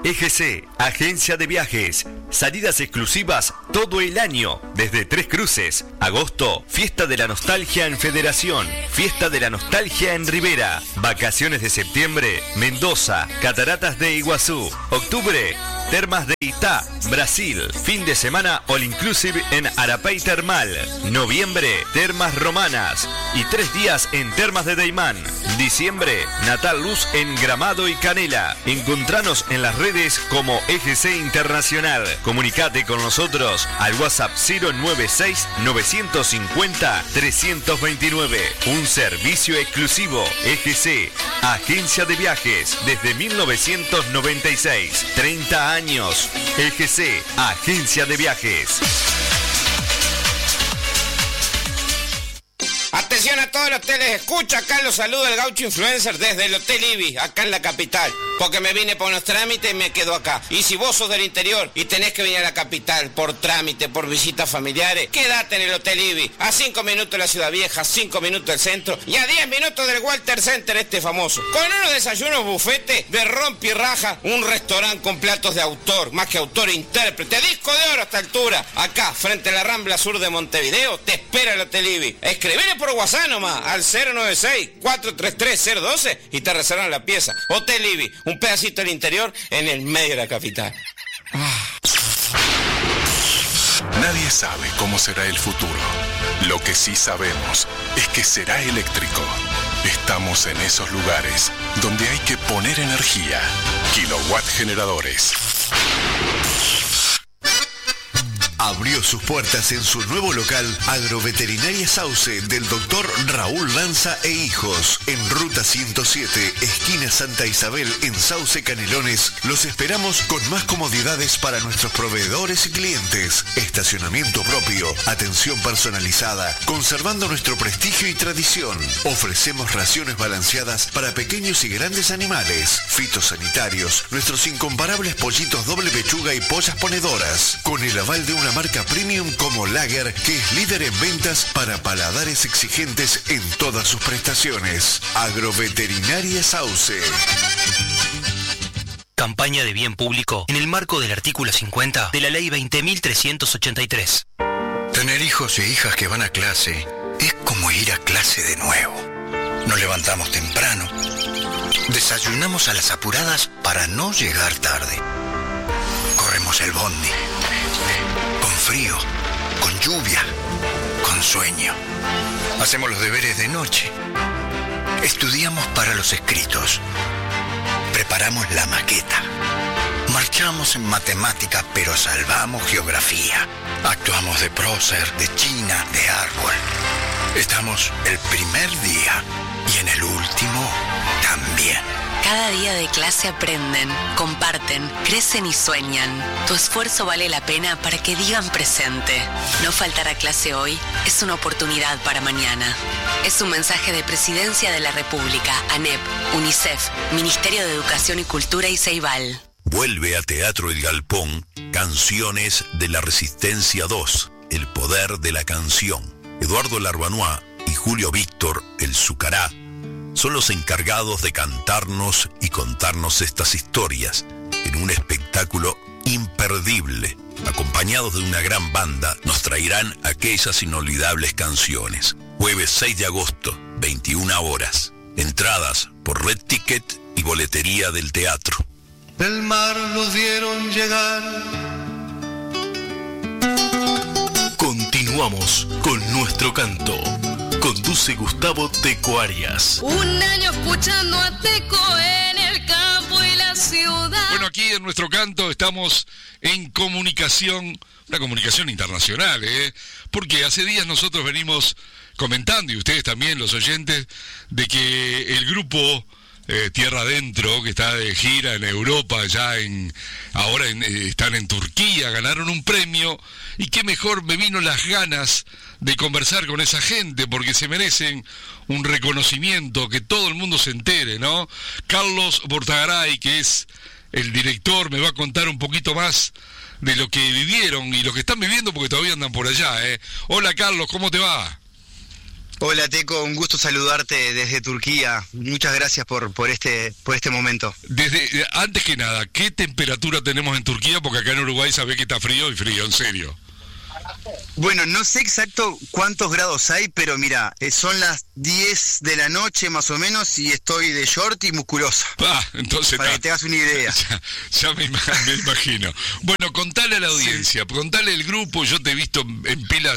EGC, Agencia de Viajes. Salidas exclusivas todo el año, desde Tres Cruces. Agosto, Fiesta de la Nostalgia en Federación. Fiesta de la Nostalgia en Rivera. Vacaciones de septiembre, Mendoza, Cataratas de Iguazú. Octubre, Termas de Itá, Brasil. Fin de semana All Inclusive en Arapey Termal. Noviembre, Termas Romanas. Y 3 días en Termas de Deimán. Diciembre, Natal Luz en Gramado y Canela. Encontranos en las redes como EGC Internacional. Comunicate con nosotros al WhatsApp 096-950-329. Un servicio exclusivo. EGC, Agencia de Viajes, desde 1996. 30 años. EGC, Agencia de Viajes. Atención a todos los hoteles, escucha, acá los saluda el Gaucho Influencer desde el Hotel Ibis, acá en la capital, porque me vine por unos trámites y me quedo acá. Y si vos sos del interior y tenés que venir a la capital por trámite, por visitas familiares, quédate en el Hotel Ibis, a 5 minutos de la Ciudad Vieja, 5 minutos del centro y a 10 minutos del Walter Center, este famoso. Con unos desayunos bufete de rompi y raja, un restaurante con platos de autor, más que autor, intérprete, disco de oro a esta altura. Acá, frente a la Rambla Sur de Montevideo, te espera el Hotel Ibis. Escribile por WhatsApp nomás, al 096-433-012 y te reservan la pieza. Hotel Ibis, un pedacito del interior en el medio de la capital. Nadie sabe cómo será el futuro. Lo que sí sabemos es que será eléctrico. Estamos en esos lugares donde hay que poner energía. Kilowatt Generadores. Abrió sus puertas en su nuevo local Agroveterinaria Sauce del Dr. Raúl Lanza e Hijos. En Ruta 107, esquina Santa Isabel, en Sauce Canelones. Los esperamos con más comodidades para nuestros proveedores y clientes. Estacionamiento propio, atención personalizada, conservando nuestro prestigio y tradición. Ofrecemos raciones balanceadas para pequeños y grandes animales, fitosanitarios, nuestros incomparables pollitos doble pechuga y pollas ponedoras, con el aval de una marca premium como Lager, que es líder en ventas para paladares exigentes en todas sus prestaciones. Agroveterinaria Sauce. Campaña de bien público en el marco del artículo 50 de la Ley 20.383. Tener hijos e hijas que van a clase es como ir a clase de nuevo. Nos levantamos temprano, desayunamos a las apuradas para no llegar tarde. Corremos el bondi, con frío, con lluvia, con sueño. Hacemos los deberes de noche. Estudiamos para los escritos. Preparamos la maqueta. Marchamos en matemática, pero salvamos geografía. Actuamos de prócer, de china, de árbol. Estamos el primer día y en el último también. Cada día de clase aprenden, comparten, crecen y sueñan. Tu esfuerzo vale la pena para que digan presente. No faltar a clase hoy es una oportunidad para mañana. Es un mensaje de Presidencia de la República, ANEP, UNICEF, Ministerio de Educación y Cultura y Ceibal. Vuelve a Teatro El Galpón, Canciones de la Resistencia 2, El Poder de la Canción. Eduardo Larbanois y Julio Víctor, el Zucará, son los encargados de cantarnos y contarnos estas historias en un espectáculo imperdible. Acompañados de una gran banda, nos traerán aquellas inolvidables canciones. Jueves 6 de agosto, 21 horas. Entradas por Red Ticket y boletería del teatro. Del mar los vieron llegar. Continuamos con nuestro canto. Conduce Gustavo Teco Arias. Un año escuchando a Teco en el campo y la ciudad. Bueno, aquí en nuestro canto estamos en comunicación, una comunicación internacional, porque hace días nosotros venimos comentando, y ustedes también, los oyentes, de que el grupo Tierra Adentro, que está de gira en Europa, ahora están en Turquía, ganaron un premio, y qué mejor me vino las ganas de conversar con esa gente, porque se merecen un reconocimiento, que todo el mundo se entere, ¿no? Carlos Bortagaray, que es el director, me va a contar un poquito más de lo que vivieron y lo que están viviendo, porque todavía andan por allá, ¿eh? Hola Carlos, ¿cómo te va? Hola Teco, un gusto saludarte desde Turquía. Muchas gracias por este momento. Antes que nada, ¿qué temperatura tenemos en Turquía? Porque acá en Uruguay sabés que está frío, en serio. Bueno, no sé exacto cuántos grados hay, pero mira, son las 10 de la noche más o menos y estoy de short y musculosa. Entonces para que te hagas una idea. Ya me imagino. Bueno, contale a la audiencia, contale el grupo. Yo te he visto en pilas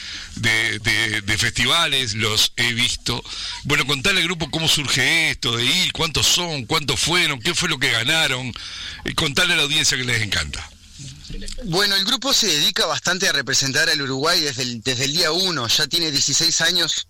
de festivales, los he visto. Bueno, contale al grupo cómo surge esto de ir, cuántos son, cuántos fueron, qué fue lo que ganaron. Y contale a la audiencia que les encanta. Bueno, el grupo se dedica bastante a representar al Uruguay desde el día 1, ya tiene 16 años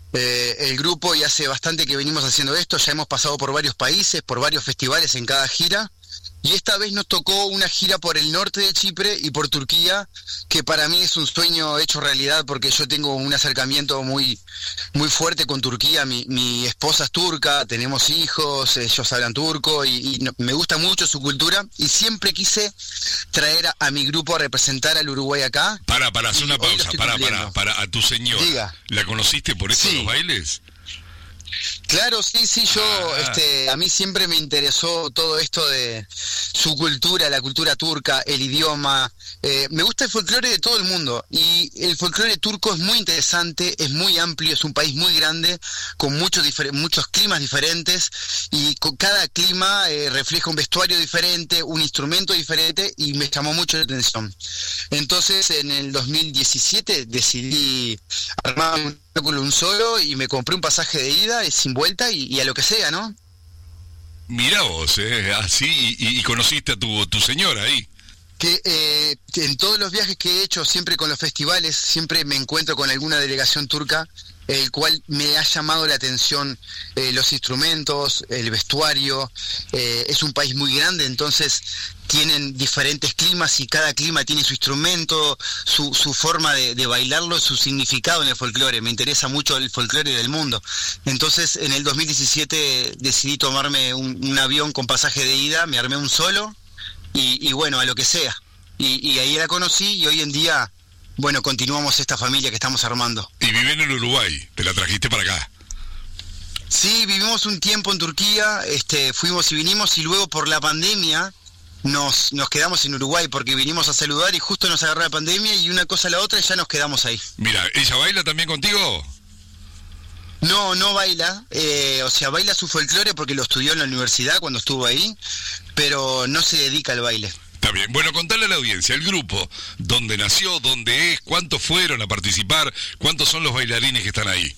el grupo y hace bastante que venimos haciendo esto, ya hemos pasado por varios países, por varios festivales en cada gira, y esta vez nos tocó una gira por el norte de Chipre y por Turquía, que para mí es un sueño hecho realidad porque yo tengo un acercamiento muy fuerte con Turquía. Mi esposa es turca, tenemos hijos, ellos hablan turco y me gusta mucho su cultura y siempre quise traer a mi grupo a representar al Uruguay acá. Para hacer una pausa, para a tu señora. Diga. ¿La conociste por eso los bailes? Claro, sí, yo, a mí siempre me interesó todo esto de su cultura, la cultura turca, el idioma. Me gusta el folclore de todo el mundo y el folclore turco es muy interesante, es muy amplio, es un país muy grande, con muchos climas diferentes y con cada clima refleja un vestuario diferente, un instrumento diferente y me llamó mucho la atención. Entonces, en el 2017 decidí armar un solo y me compré un pasaje de ida sin vuelta y a lo que sea, ¿no? Mirá vos, así y conociste a tu señora ahí. Que en todos los viajes que he hecho, siempre con los festivales, siempre me encuentro con alguna delegación turca, el cual me ha llamado la atención los instrumentos, el vestuario. Es un país muy grande, entonces tienen diferentes climas y cada clima tiene su instrumento, su forma de bailarlo, su significado en el folclore. Me interesa mucho el folclore del mundo. Entonces en el 2017 decidí tomarme un avión con pasaje de ida, me armé un solo y bueno, a lo que sea. Y ahí la conocí y hoy en día, bueno, continuamos esta familia que estamos armando. Y viven en Uruguay, te la trajiste para acá. Sí, vivimos un tiempo en Turquía, fuimos y vinimos y luego por la pandemia nos quedamos en Uruguay porque vinimos a saludar y justo nos agarró la pandemia y una cosa a la otra y ya nos quedamos ahí. Mira, ¿ella baila también contigo? No baila, baila su folclore porque lo estudió en la universidad cuando estuvo ahí, pero no se dedica al baile. Está bien, bueno, contale a la audiencia, el grupo, dónde nació, dónde es, cuántos fueron a participar, cuántos son los bailarines que están ahí.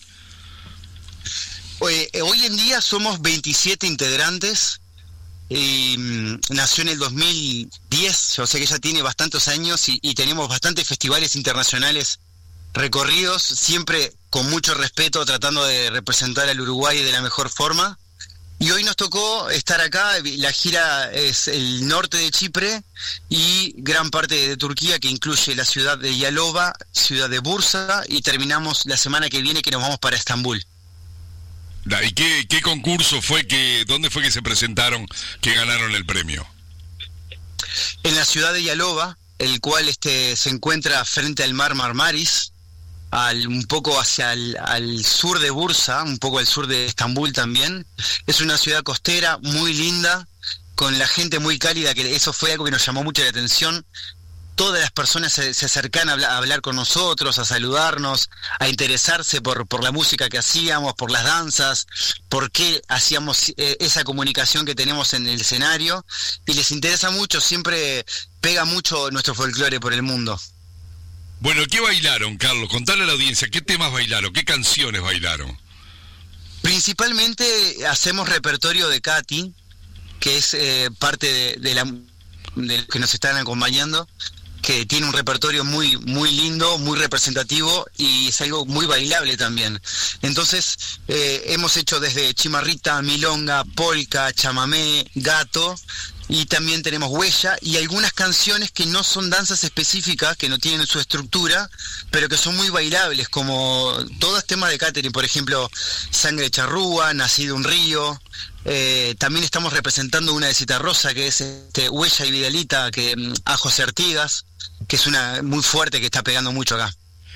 Hoy en día somos 27 integrantes, y nació en el 2010, o sea que ya tiene bastantes años y tenemos bastantes festivales internacionales recorridos, siempre con mucho respeto, tratando de representar al Uruguay de la mejor forma. Y hoy nos tocó estar acá, la gira es el norte de Chipre y gran parte de Turquía, que incluye la ciudad de Yalova, ciudad de Bursa, y terminamos la semana que viene que nos vamos para Estambul. ¿Y qué concurso fue, dónde fue que se presentaron, que ganaron el premio? En la ciudad de Yalova, el cual se encuentra frente al mar Marmaris, un poco hacia al sur de Bursa, un poco al sur de Estambul también. Es una ciudad costera muy linda, con la gente muy cálida, que eso fue algo que nos llamó mucho la atención. Todas las personas se acercan a hablar con nosotros, a saludarnos, a interesarse por la música que hacíamos, por las danzas, por qué hacíamos esa comunicación que tenemos en el escenario, y les interesa mucho, siempre pega mucho nuestro folclore por el mundo. Bueno, ¿qué bailaron, Carlos? Contale a la audiencia, ¿qué temas bailaron? ¿Qué canciones bailaron? Principalmente hacemos repertorio de Katy, que es parte de los que nos están acompañando, que tiene un repertorio muy lindo, muy representativo y es algo muy bailable también. Entonces hemos hecho desde chimarrita, milonga, polka, chamamé, gato, y también tenemos huella y algunas canciones que no son danzas específicas, que no tienen su estructura, pero que son muy bailables, como todos temas de catering, por ejemplo, Sangre Charrúa, Nací de un río. También estamos representando una de Citarrosa, que es Huella y Vidalita, a José Artigas, que es una muy fuerte que está pegando mucho acá.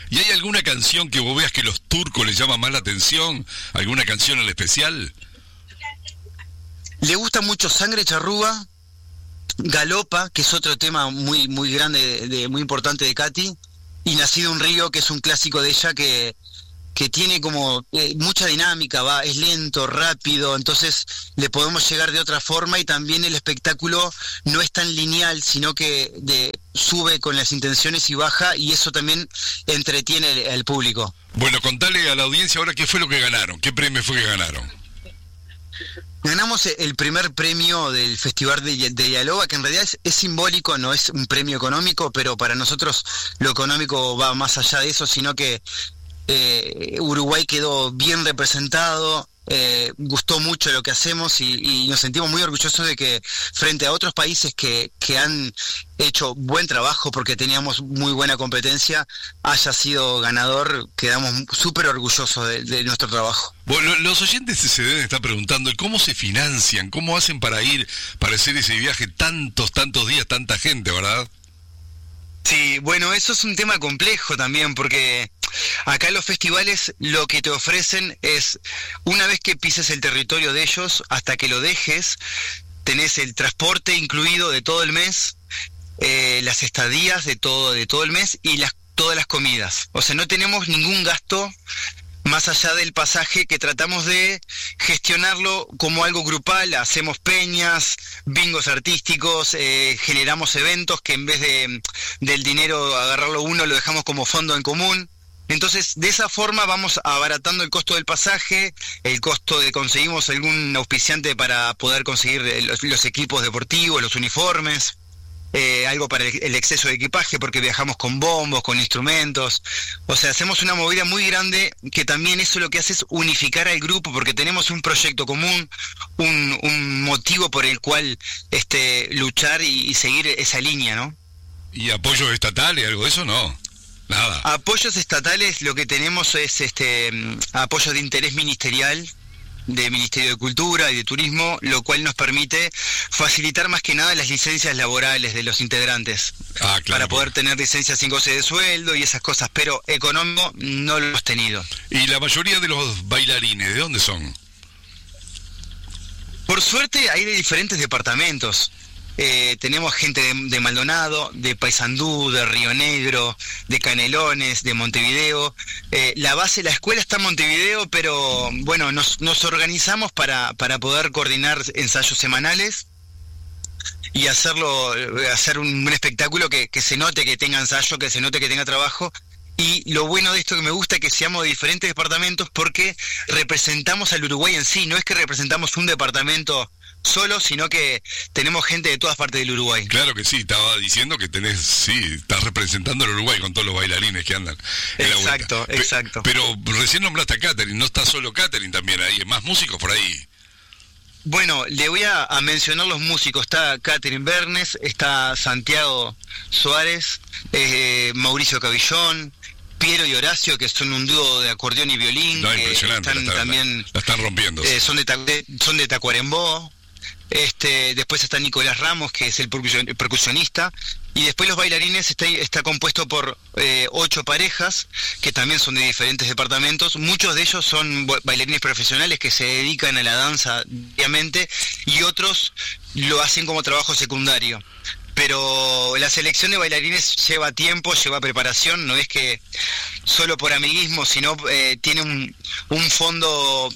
¿Y hay alguna canción que vos veas que los turcos les llama más la atención? ¿Alguna canción en especial? Le gusta mucho Sangre Charrúa, Galopa, que es otro tema muy muy grande, muy importante de Katy, y Nacido un río, que es un clásico de ella que tiene como mucha dinámica, es lento, rápido, entonces le podemos llegar de otra forma, y también el espectáculo no es tan lineal, sino que sube con las intenciones y baja, y eso también entretiene al público. Bueno, contale a la audiencia ahora qué fue lo que ganaron, qué premio fue que ganaron. Ganamos el primer premio del Festival de Dialoga, que en realidad es simbólico, no es un premio económico, pero para nosotros lo económico va más allá de eso, sino que Uruguay quedó bien representado, gustó mucho lo que hacemos, y nos sentimos muy orgullosos de que frente a otros países que han hecho buen trabajo porque teníamos muy buena competencia, haya sido ganador. Quedamos súper orgullosos de nuestro trabajo. Bueno, los oyentes se deben estar preguntando cómo se financian, cómo hacen para hacer ese viaje tantos días, tanta gente, ¿verdad? Sí, bueno, eso es un tema complejo también, porque acá los festivales lo que te ofrecen es, una vez que pises el territorio de ellos, hasta que lo dejes, tenés el transporte incluido de todo el mes, las estadías de todo el mes, y todas las comidas. O sea, no tenemos ningún gasto más allá del pasaje, que tratamos de gestionarlo como algo grupal. Hacemos peñas, bingos artísticos, generamos eventos que en vez del dinero agarrarlo uno, lo dejamos como fondo en común. Entonces, de esa forma vamos abaratando el costo del pasaje, el costo de conseguimos algún auspiciante para poder conseguir los equipos deportivos, los uniformes. Algo para el exceso de equipaje, porque viajamos con bombos, con instrumentos. O sea, hacemos una movida muy grande, que también eso lo que hace es unificar al grupo, porque tenemos un proyecto común, un motivo por el cual luchar y seguir esa línea, ¿no? ¿Y apoyos estatales, algo de eso? No, nada. Apoyos estatales, lo que tenemos es apoyo de interés ministerial, de Ministerio de Cultura y de Turismo, lo cual nos permite facilitar más que nada las licencias laborales de los integrantes, claro, para poder tener licencias sin goce de sueldo y esas cosas, pero económico no lo hemos tenido. ¿Y la mayoría de los bailarines, de dónde son? Por suerte hay de diferentes departamentos. Tenemos gente de Maldonado, de Paysandú, de Río Negro, de Canelones, de Montevideo. La escuela está en Montevideo, pero bueno, nos organizamos para poder coordinar ensayos semanales y hacer un espectáculo que se note que tenga ensayo, que se note que tenga trabajo. Y lo bueno de esto que me gusta es que seamos de diferentes departamentos, porque representamos al Uruguay en sí, no es que representamos un departamento solo, sino que tenemos gente de todas partes del Uruguay. Claro que sí, estaba diciendo que estás representando al Uruguay con todos los bailarines que andan en exacto, la vuelta. Exacto. Pero recién nombraste a Catherine, no está solo Catherine también ahí, hay más músicos por ahí. Bueno, le voy a mencionar los músicos. Está Catherine Bernes, está Santiago Suárez, Mauricio Cabillón, Piero y Horacio, que son un dúo de acordeón y violín. No, impresionante, la están rompiendo. Son de Tacuarembó. Después está Nicolás Ramos, que es el percusionista, y después los bailarines está compuesto por 8 parejas, que también son de diferentes departamentos. Muchos de ellos son bailarines profesionales que se dedican a la danza diariamente, y otros lo hacen como trabajo secundario. Pero la selección de bailarines lleva tiempo, lleva preparación, no es que solo por amiguismo, sino tiene un fondo.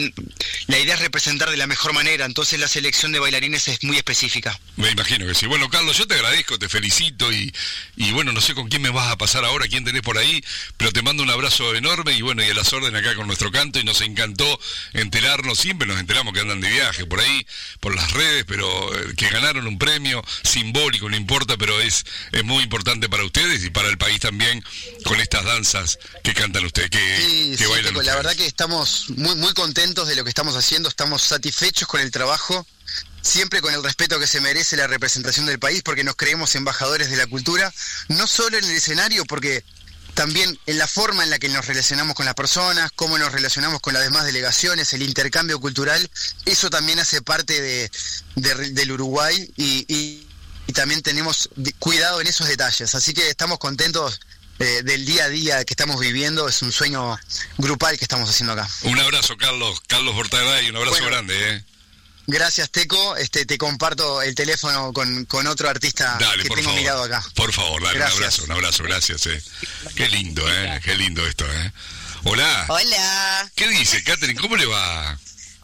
La idea es representar de la mejor manera, entonces la selección de bailarines es muy específica. Me imagino que sí. Bueno, Carlos, yo te agradezco, te felicito, y bueno, no sé con quién me vas a pasar ahora, quién tenés por ahí, pero te mando un abrazo enorme, y bueno, y a las órdenes acá con nuestro canto, y nos encantó enterarnos, siempre nos enteramos que andan de viaje por ahí, por las redes, pero que ganaron un premio simbólico, no importa, pero es muy importante para ustedes y para el país también, con estas danzas que cantan ustedes, que bailan ustedes. La verdad que estamos muy, muy contentos de lo que estamos haciendo, estamos satisfechos con el trabajo, siempre con el respeto que se merece la representación del país, porque nos creemos embajadores de la cultura, no solo en el escenario, porque también en la forma en la que nos relacionamos con las personas, cómo nos relacionamos con las demás delegaciones, el intercambio cultural, eso también hace parte del Uruguay, y también tenemos cuidado en esos detalles, así que estamos contentos del día a día que estamos viviendo. Es un sueño grupal que estamos haciendo acá. Un abrazo, Carlos Bortagaray, un abrazo grande. Gracias, Teco. Te comparto el teléfono con otro artista que tengo mirado acá. Por favor, dale, un abrazo, gracias. Qué lindo, qué lindo esto. Hola. Hola. ¿Qué dice, Catherine? ¿Cómo le va?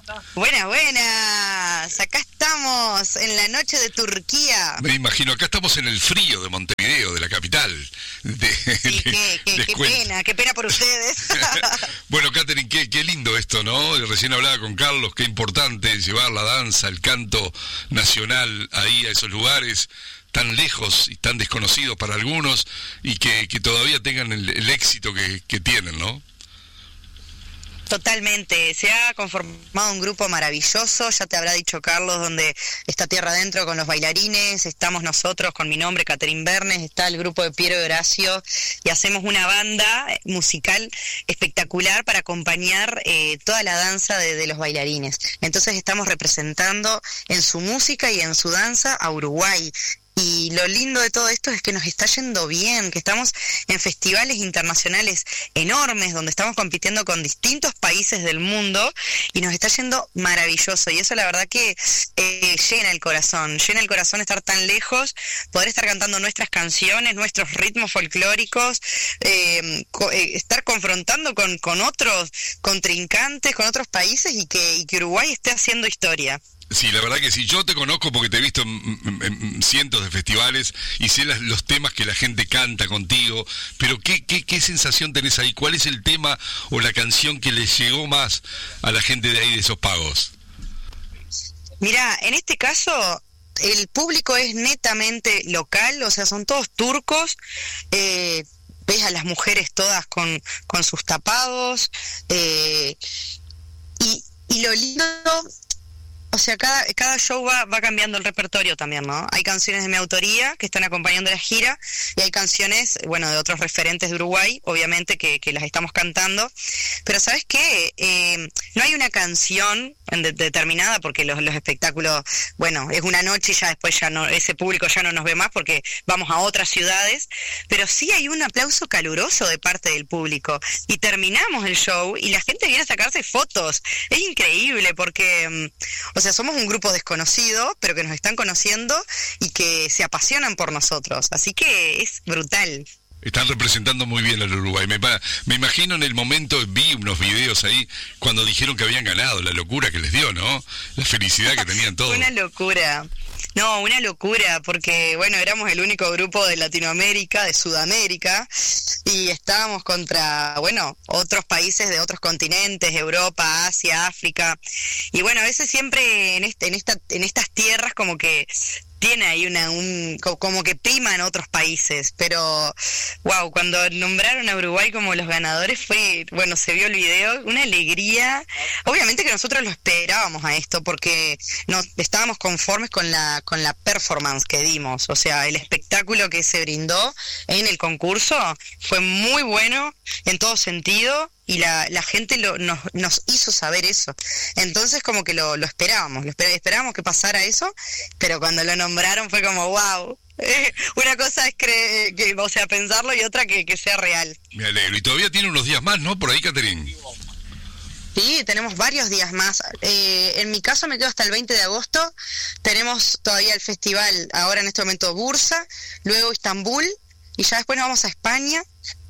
Buenas. Acá estamos en la noche de Turquía. Me imagino, acá estamos en el frío de Montevideo, de la capital. Sí, qué pena por ustedes. Bueno, Catherine, qué lindo esto, ¿no? Recién hablaba con Carlos, qué importante llevar la danza, el canto nacional ahí a esos lugares tan lejos y tan desconocidos para algunos, y que todavía tengan el éxito que tienen, ¿no? Totalmente, se ha conformado un grupo maravilloso, ya te habrá dicho Carlos, donde está Tierra Adentro con los bailarines, estamos nosotros con mi nombre, Catherine Bernes, está el grupo de Piero y Horacio, y hacemos una banda musical espectacular para acompañar toda la danza de los bailarines. Entonces estamos representando en su música y en su danza a Uruguay. Y lo lindo de todo esto es que nos está yendo bien, que estamos en festivales internacionales enormes, donde estamos compitiendo con distintos países del mundo, y nos está yendo maravilloso. Y eso la verdad que llena el corazón estar tan lejos, poder estar cantando nuestras canciones, nuestros ritmos folclóricos, estar confrontando con otros contrincantes, con otros países, y que Uruguay esté haciendo historia. Sí, la verdad que sí, yo te conozco porque te he visto en cientos de festivales y sé los temas que la gente canta contigo, pero ¿qué sensación tenés ahí? ¿Cuál es el tema o la canción que le llegó más a la gente de ahí, de esos pagos? Mirá, en este caso el público es netamente local, o sea, son todos turcos, ves a las mujeres todas con sus tapados, y lo lindo... O sea, cada show va cambiando el repertorio también, ¿no? Hay canciones de mi autoría que están acompañando la gira, y hay canciones, bueno, de otros referentes de Uruguay, obviamente, que las estamos cantando. Pero ¿sabes qué? No hay una canción determinada, porque los espectáculos, bueno, es una noche y ya después ese público ya no nos ve más porque vamos a otras ciudades, pero sí hay un aplauso caluroso de parte del público. Y terminamos el show y la gente viene a sacarse fotos. Es increíble porque... O sea, somos un grupo desconocido, pero que nos están conociendo y que se apasionan por nosotros. Así que es brutal. Están representando muy bien al Uruguay. Me imagino en el momento, vi unos videos ahí, cuando dijeron que habían ganado, la locura que les dio, ¿no? La felicidad que tenían todos. Una locura. No, una locura, porque, bueno, éramos el único grupo de Latinoamérica, de Sudamérica, y estábamos contra, bueno, otros países de otros continentes, Europa, Asia, África, y bueno, a veces siempre en estas tierras como que tiene ahí como que prima en otros países, pero wow, cuando nombraron a Uruguay como los ganadores fue, bueno, se vio el video, una alegría. Obviamente que nosotros lo esperábamos a esto, porque no estábamos conformes con la performance que dimos, o sea, el espectáculo que se brindó en el concurso fue muy bueno en todo sentido. Y la gente nos hizo saber eso. Entonces como que lo esperábamos, esperábamos que pasara eso, pero cuando lo nombraron fue como wow. Una cosa es o sea, pensarlo, y otra que sea real. Me alegro. Y todavía tiene unos días más, ¿no? Por ahí, Catherine. Sí, tenemos varios días más. En mi caso me quedo hasta el 20 de agosto. Tenemos todavía el festival, ahora en este momento Bursa, luego Estambul, y ya después nos vamos a España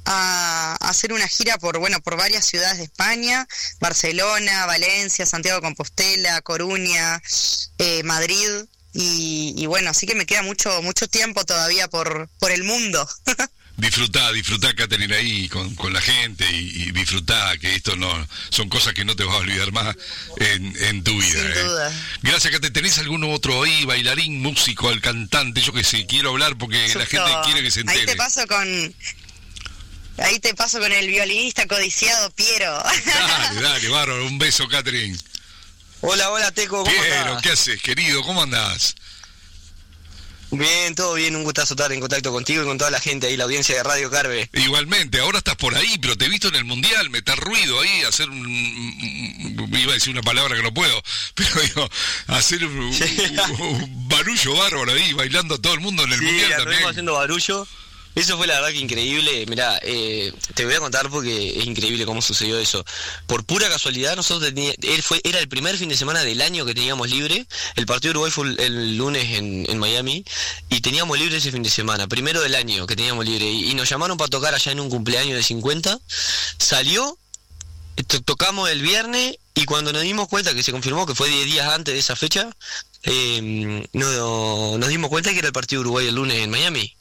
a hacer una gira por varias ciudades de España, Barcelona, Valencia, Santiago de Compostela, Coruña, Madrid, y bueno, así que me queda mucho tiempo todavía por el mundo. Disfrutá, Catherine, ahí con la gente, y disfrutá, que esto no son cosas que no te vas a olvidar más en tu vida. Sin duda. Gracias, Catherine. ¿Tenés algún otro ahí, bailarín, músico, el cantante? Yo que sé, quiero hablar porque la gente quiere que se entere. Ahí te paso con el violinista codiciado Piero. Dale, bárbaro. Un beso, Catherine. Hola, Teco, ¿cómo Piero, andás? ¿qué haces, querido? ¿Cómo andás? Bien, todo bien, un gustazo estar en contacto contigo y con toda la gente ahí, la audiencia de Radio Carve. Igualmente, ahora estás por ahí, pero te he visto en el Mundial, meter ruido ahí, hacer iba a decir una palabra que no puedo, pero digo, hacer un barullo bárbaro ahí, bailando a todo el mundo en el Mundial también. Sí, haciendo barullo. Eso fue la verdad que increíble. Mirá, te voy a contar porque es increíble cómo sucedió eso. Por pura casualidad, nosotros era el primer fin de semana del año que teníamos libre. El partido de Uruguay fue el lunes en Miami y teníamos libre ese fin de semana, primero del año que teníamos libre. Y nos llamaron para tocar allá en un cumpleaños de 50. Salió, tocamos el viernes y cuando nos dimos cuenta que se confirmó que fue 10 días antes de esa fecha, nos dimos cuenta que era el partido de Uruguay el lunes en Miami.